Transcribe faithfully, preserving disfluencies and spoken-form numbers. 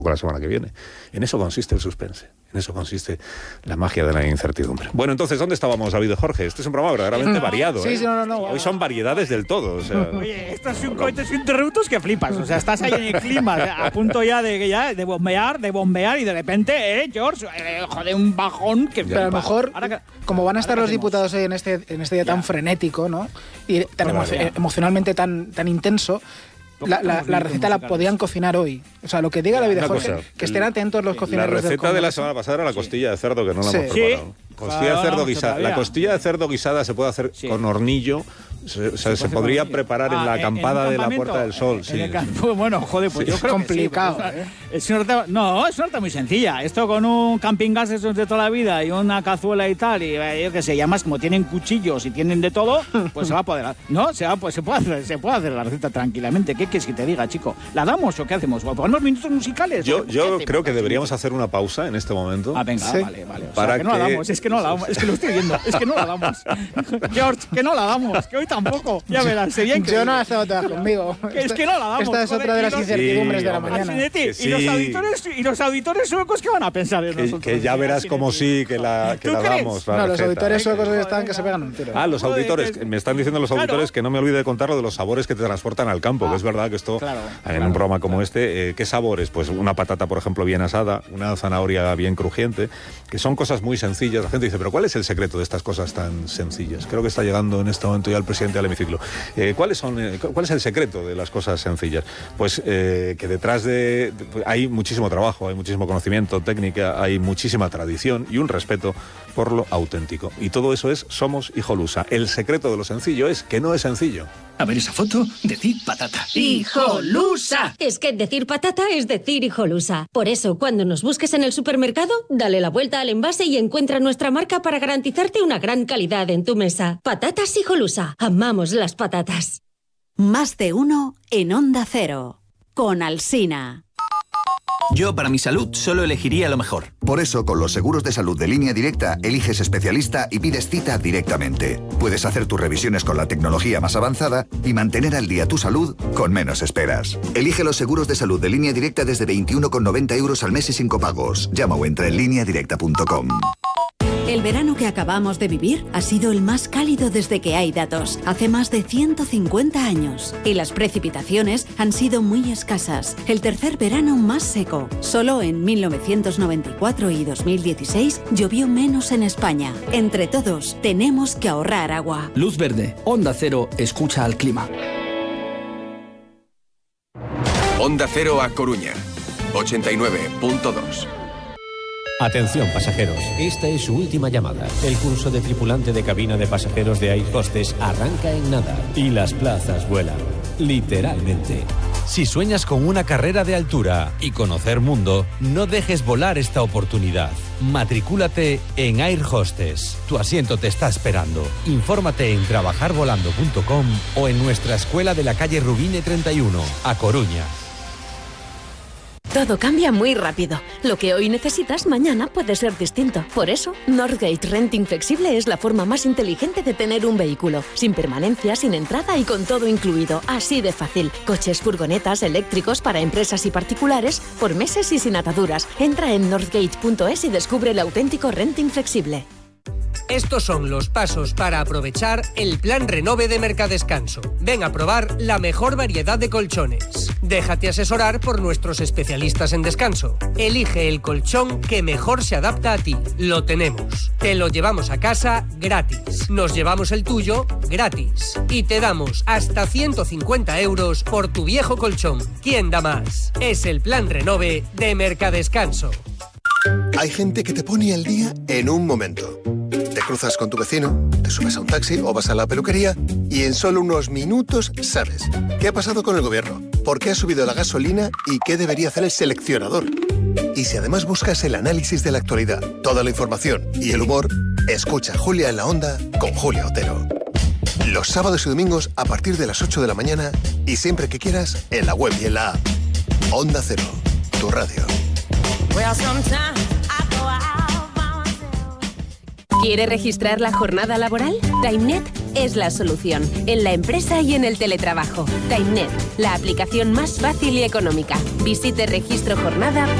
la semana que viene. En eso consiste el suspense. En eso consiste la magia de la incertidumbre. Bueno, entonces, ¿dónde estábamos, David y Jorge? Este es un programa verdaderamente no, variado. Sí, ¿eh? sí, no, no, no. Hoy son variedades del todo. O sea, Oye, estos son cohetes interruptos que flipas. O sea, estás ahí en el clima, a punto ya de, ya de bombear, de bombear, y de repente, eh, George, eh, joder, un bajón que... Pero a lo mejor, ahora que, como van a estar los hacemos? diputados hoy en este, en este día ya. tan frenético, ¿no? Y tan emo ya. emocionalmente tan, tan intenso, La, la, la receta la podían cocinar hoy. O sea, lo que diga David de Jorge, cosa, que estén atentos los cocineros. La receta del de la semana pasada era la costilla de cerdo, que no la sí. hemos preparado. Sí. Costilla de cerdo guisada. La costilla de cerdo guisada se puede hacer sí. con hornillo. Se, o sea, se, se podría preparar ah, en la acampada en de la Puerta del Sol. Sí. Bueno, joder, pues sí. yo creo complicado, que sí. ¿eh? Es una receta, no, es una receta muy sencilla. Esto con un camping gas esos de toda la vida y una cazuela y tal, y yo qué sé, y además como tienen cuchillos y tienen de todo, pues se va a poder... No, se, va, pues se, puede hacer, se puede hacer la receta tranquilamente. ¿Qué quieres que te diga, chico? ¿La damos o qué hacemos? ¿O ponemos minutos musicales? Yo, yo creo que deberíamos hacer una pausa en este momento. Ah, venga, sí. vale, vale. O para sea, que no que... la damos, es que no la damos, es que lo estoy viendo, es que no la damos. George, que no la damos, que hoy tampoco. Ya verás, sería increíble. Yo no he estado todas conmigo. Que es que no la damos. Esta es otra de las incertidumbres sí, de la mañana. De sí. y, los auditores, y los auditores suecos, ¿qué van a pensar de nosotros? Que, que ya verás como sí, que la, que la damos. La no, receta. Los auditores suecos hoy están que se pegan un tiro. Ah, los auditores. Me están diciendo los auditores claro. que no me olvide de contar lo de los sabores que te transportan al campo, ah, que es verdad que esto, claro, en claro, un programa como claro. este, eh, ¿qué sabores? Pues una patata, por ejemplo, bien asada, una zanahoria bien crujiente, que son cosas muy sencillas. La gente dice, pero ¿cuál es el secreto de estas cosas tan sencillas? Creo que está llegando en este momento ya el presidente del hemiciclo. Eh, ¿Cuáles son, eh, ¿Cuál es el secreto de las cosas sencillas? Pues eh, que detrás de, de... hay muchísimo trabajo, hay muchísimo conocimiento, técnica, hay muchísima tradición y un respeto por lo auténtico. Y todo eso es Somos Hijolusa. El secreto de lo sencillo es que no es sencillo. A ver esa foto, decir patata. ¡Hijolusa! Es que decir patata es decir hijolusa. Por eso, cuando nos busques en el supermercado, dale la vuelta al envase y encuentra nuestra marca para garantizarte una gran calidad en tu mesa. Patatas Hijolusa. Amamos las patatas. Más de uno en Onda Cero. Con Alsina. Yo, para mi salud, solo elegiría lo mejor. Por eso, con los seguros de salud de Línea Directa, eliges especialista y pides cita directamente. Puedes hacer tus revisiones con la tecnología más avanzada y mantener al día tu salud con menos esperas. Elige los seguros de salud de Línea Directa desde veintiuno con noventa euros al mes y sin copagos. Llama o entra en línea directa punto com. El verano que acabamos de vivir ha sido el más cálido desde que hay datos, hace más de ciento cincuenta años. Y las precipitaciones han sido muy escasas. El tercer verano más seco. Solo en mil novecientos noventa y cuatro y dos mil dieciséis llovió menos en España. Entre todos, tenemos que ahorrar agua. Luz verde. Onda Cero escucha al clima. Onda Cero a Coruña. ochenta y nueve punto dos. Atención pasajeros, esta es su última llamada. El curso de tripulante de cabina de pasajeros de Air Hostess arranca en nada y las plazas vuelan, literalmente. Si sueñas con una carrera de altura y conocer mundo, no dejes volar esta oportunidad. Matricúlate en Air Hostess. Tu asiento te está esperando. Infórmate en trabajar volando punto com o en nuestra escuela de la calle Rubine treinta y uno, a Coruña. Todo cambia muy rápido. Lo que hoy necesitas, mañana puede ser distinto. Por eso, Northgate Renting Flexible es la forma más inteligente de tener un vehículo. Sin permanencia, sin entrada y con todo incluido. Así de fácil. Coches, furgonetas, eléctricos para empresas y particulares, por meses y sin ataduras. Entra en northgate punto es y descubre el auténtico renting flexible. Estos son los pasos para aprovechar el plan Renove de Mercadescanso. Ven a probar la mejor variedad de colchones. Déjate asesorar por nuestros especialistas en descanso. Elige el colchón que mejor se adapta a ti. Lo tenemos. Te lo llevamos a casa gratis. Nos llevamos el tuyo gratis. Y te damos hasta ciento cincuenta euros por tu viejo colchón. ¿Quién da más? Es el plan Renove de Mercadescanso. Hay gente que te pone al día en un momento. Te cruzas con tu vecino, te subes a un taxi o vas a la peluquería y en solo unos minutos sabes qué ha pasado con el gobierno, por qué ha subido la gasolina y qué debería hacer el seleccionador. Y si además buscas el análisis de la actualidad, toda la información y el humor, escucha Julia en la Onda con Julia Otero. Los sábados y domingos a partir de las ocho de la mañana y siempre que quieras en la web y en la app. Onda Cero, tu radio. ¿Quiere registrar la jornada laboral? TimeNet es la solución, en la empresa y en el teletrabajo. TimeNet, la aplicación más fácil y económica. Visite registrojornada.